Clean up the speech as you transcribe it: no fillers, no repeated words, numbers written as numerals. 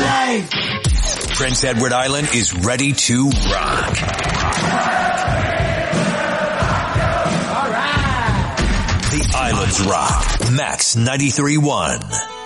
life. Prince Edward Island is ready to rock. The Islands Rock. Max 93.1.